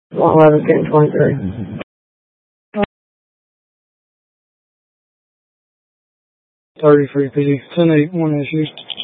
11, 10, 23. 33 PD, 10-8, 1 issues.